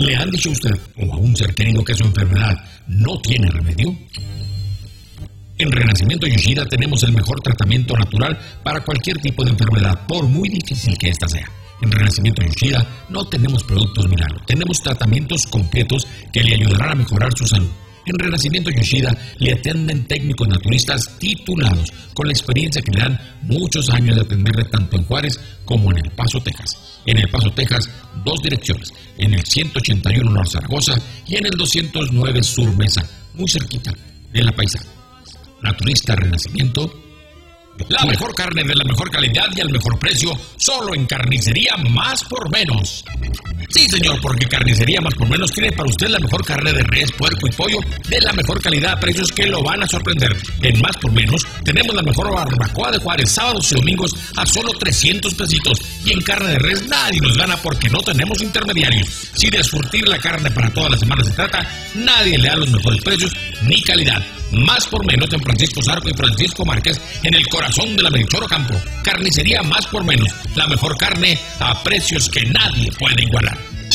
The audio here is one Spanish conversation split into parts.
¿Le han dicho a usted o a un ser querido que su enfermedad no tiene remedio? En Renacimiento Yoshida tenemos el mejor tratamiento natural para cualquier tipo de enfermedad, por muy difícil que ésta sea. En Renacimiento Yoshida no tenemos productos milagros, tenemos tratamientos completos que le ayudarán a mejorar su salud. En Renacimiento Yoshida le atienden técnicos naturistas titulados, con la experiencia que le dan muchos años de atenderle tanto en Juárez como en El Paso, Texas. En El Paso, Texas, 2 direcciones, en el 181 Norte Zaragoza y en el 209 Sur Mesa, muy cerquita de La Paisana. Naturista Renacimiento. La mejor carne de la mejor calidad y al mejor precio, solo en Carnicería Más por Menos. Sí, señor, porque Carnicería Más por Menos tiene para usted la mejor carne de res, puerco y pollo de la mejor calidad a precios que lo van a sorprender. En Más por Menos tenemos la mejor barbacoa de Juárez, sábados y domingos a solo 300 pesitos. Y en carne de res nadie nos gana porque no tenemos intermediarios. Si de surtir la carne para toda la semana se trata, nadie le da los mejores precios ni calidad. Más por Menos en Francisco Zarco y Francisco Márquez, en el corazón de la Melchor Ocampo. Carnicería Más por Menos, la mejor carne a precios que nadie puede igualar.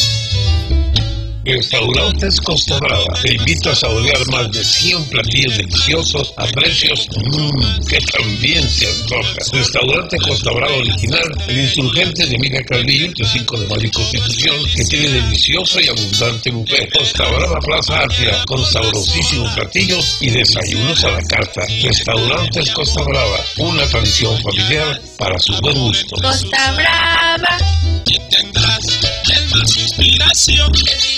Restaurantes Costa Brava te invita a saborear más de 100 platillos deliciosos a precios que también se antoja. Restaurante Costa Brava original, el Insurgente de Miguel Calvillo, entre 5 de Mayo y Constitución, que tiene delicioso y abundante buffet. Costa Brava Plaza Atria, con sabrosísimos platillos y desayunos a la carta. Restaurantes Costa Brava, una tradición familiar para su buen gusto. Costa Brava. Inspiración.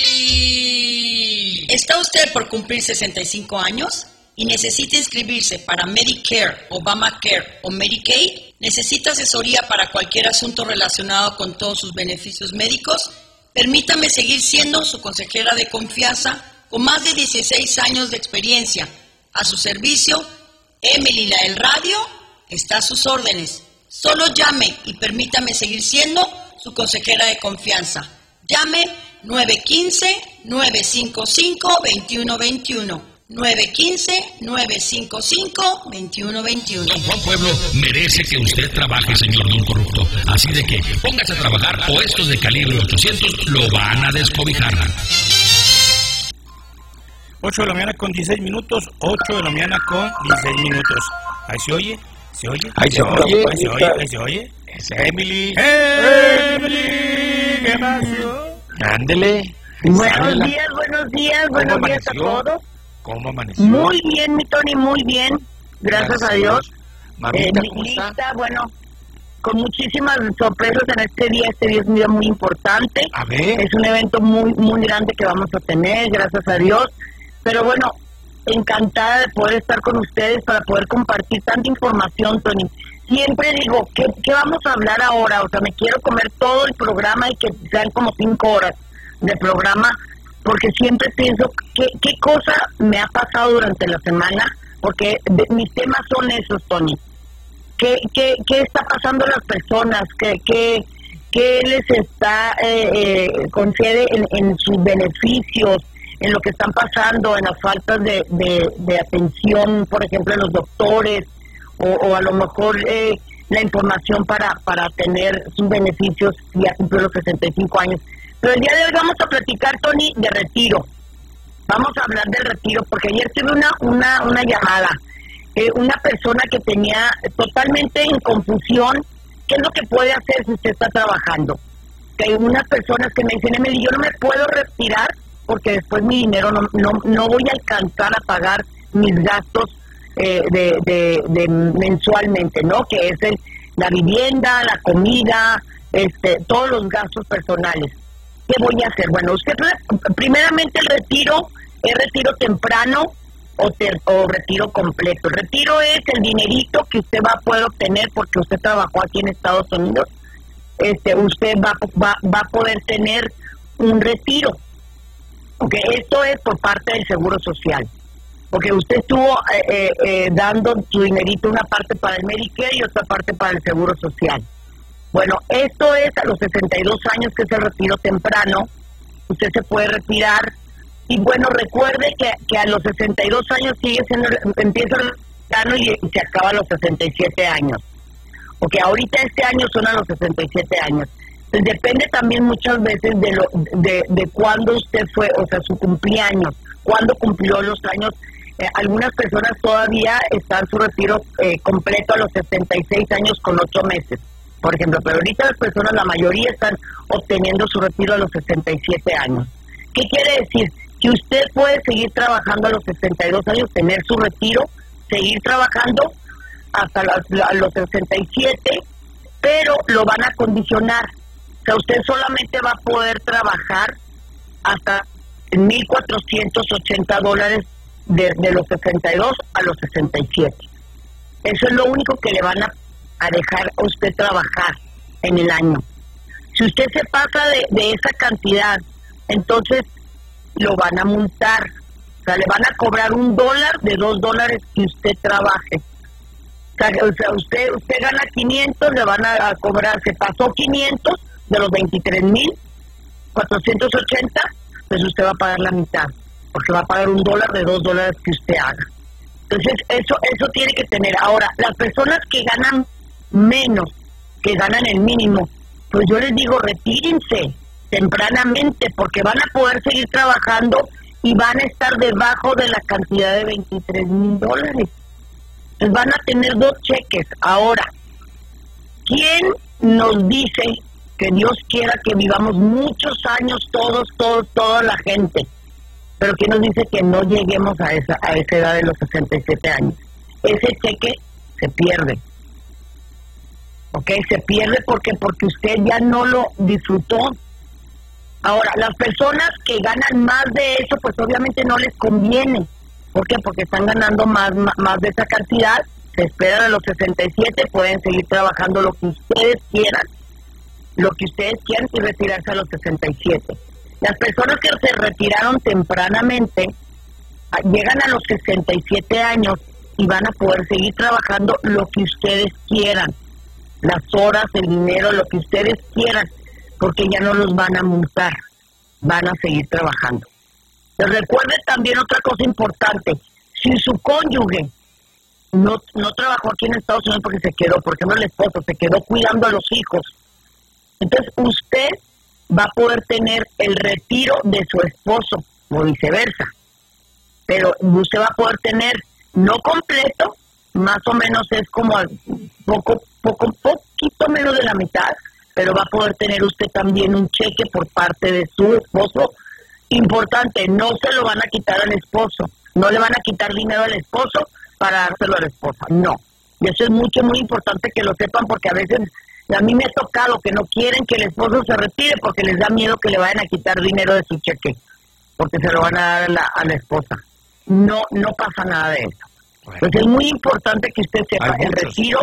¿Está usted por cumplir 65 años y necesita inscribirse para Medicare, Obamacare o Medicaid? ¿Necesita asesoría para cualquier asunto relacionado con todos sus beneficios médicos? Permítame seguir siendo su consejera de confianza con más de 16 años de experiencia. A su servicio, Emily la del Radio está a sus órdenes. Solo llame y permítame seguir siendo su consejera de confianza. Llame 915-955-2121. 915-955-2121. Don Juan Pueblo merece que usted trabaje, señor Don Corrupto. Así de que póngase a trabajar o estos de calibre 800 lo van a descobijar. 8 de la mañana con 16 minutos. 8 de la mañana con 16 minutos. Ahí se oye. ¿Se oye? Ahí se oye. Ahí se oye. Ahí se oye. Es Emily. Emily. ¿Qué pasó? Ándele. Buenos días a todos. ¿Cómo amaneció? Muy bien, mi Tony, muy bien. Gracias a Dios. Mamita, ¿cómo lista, está? bueno, con muchísimas sorpresas en este día. Este día es un día muy importante. A ver. Es un evento muy, muy grande que vamos a tener, gracias a Dios. Pero bueno, encantada de poder estar con ustedes para poder compartir tanta información, Tony. Siempre digo, ¿qué vamos a hablar ahora? O sea, me quiero comer todo el programa y que sean como 5 horas de programa, porque siempre pienso qué cosa me ha pasado durante la semana, porque mis temas son esos, Tony. ¿Qué está pasando a las personas? ¿Qué les está concede en sus beneficios, en lo que están pasando, en las faltas de atención, por ejemplo, en los doctores, o a lo mejor la información para tener sus beneficios ya cumplió los 65 años. Pero el día de hoy vamos a platicar, Tony, de retiro. Vamos a hablar del retiro, porque ayer tuve una llamada, una persona que tenía totalmente en confusión qué es lo que puede hacer si usted está trabajando. Que hay unas personas que me dicen, Emily, yo no me puedo retirar porque después mi dinero no voy a alcanzar a pagar mis gastos de mensualmente, ¿no? Que es la vivienda, la comida, todos los gastos personales. ¿Qué voy a hacer? Bueno, usted primeramente el retiro es retiro temprano o retiro completo. El retiro es el dinerito que usted va a poder obtener porque usted trabajó aquí en Estados Unidos. Usted va a poder tener un retiro. Okay, esto es por parte del Seguro Social. Porque usted estuvo dando su dinerito, una parte para el Medicare y otra parte para el Seguro Social. Bueno, esto es a los 62 años, que es el retiro temprano. Usted se puede retirar. Y bueno, recuerde que a los 62 años empieza el temprano y se acaba a los 67 años. Porque ahorita este año son a los 67 años. Pues depende también muchas veces de cuándo usted fue, o sea, su cumpleaños, cuándo cumplió los años. Algunas personas todavía están su retiro completo a los 76 años con 8 meses, por ejemplo, pero ahorita las personas, la mayoría están obteniendo su retiro a los 67 años. ¿Qué quiere decir? Que usted puede seguir trabajando a los 62 años, tener su retiro, seguir trabajando hasta los 67, pero lo van a condicionar. O sea, usted solamente va a poder trabajar hasta $1,480 de los 62 a los 67. Eso es lo único que le van a dejar a usted trabajar en el año. Si usted se pasa de esa cantidad, entonces lo van a multar. O sea, le van a cobrar $1 de $2 que usted trabaje. O sea, usted gana 500, le van a cobrar, se pasó 500 de los 23,480, pues usted va a pagar la mitad, porque va a pagar $1 de $2 que usted haga. Entonces, eso tiene que tener. Ahora, las personas que ganan menos, que ganan el mínimo, pues yo les digo, retírense tempranamente, porque van a poder seguir trabajando y van a estar debajo de la cantidad de $23,000. Pues van a tener 2 cheques. Ahora, ¿quién nos dice que Dios quiera que vivamos muchos años toda la gente? Pero ¿quién nos dice que no lleguemos a esa edad de los 67 años? Ese cheque se pierde. ¿Ok? Se pierde porque usted ya no lo disfrutó. Ahora, las personas que ganan más de eso, pues obviamente no les conviene. ¿Por qué? Porque están ganando más de esa cantidad, se esperan a los 67, pueden seguir trabajando lo que ustedes quieran y retirarse a los 67. Las personas que se retiraron tempranamente llegan a los 67 años y van a poder seguir trabajando lo que ustedes quieran, las horas, el dinero, lo que ustedes quieran, porque ya no los van a multar, van a seguir trabajando. Pero recuerde también otra cosa importante: si su cónyuge no trabajó aquí en Estados Unidos porque se quedó, por ejemplo el esposo se quedó cuidando a los hijos, entonces usted va a poder tener el retiro de su esposo o viceversa, pero usted va a poder tener no completo, más o menos es como poquito menos de la mitad, pero va a poder tener usted también un cheque por parte de su esposo. Importante, no se lo van a quitar al esposo, no le van a quitar dinero al esposo para dárselo a la esposa, no. Y eso es muy importante que lo sepan, porque a veces a mí me ha tocado que no quieren que el esposo se retire porque les da miedo que le vayan a quitar dinero de su cheque, porque se lo van a dar a la esposa. No pasa nada de eso. Bueno. Entonces es muy importante que usted sepa, el retiro